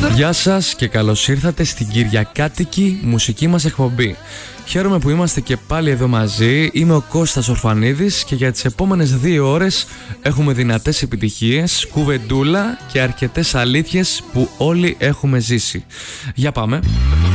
Γεια σας και καλώς ήρθατε στην κυριακάτικη μουσική μας εκπομπή. Χαίρομαι που είμαστε και πάλι εδώ μαζί. Είμαι ο Κώστας Ορφανίδης και για τις επόμενες 2 ώρες έχουμε δυνατές επιτυχίες, κουβεντούλα και αρκετές αλήθειες που όλοι έχουμε ζήσει. Για πάμε.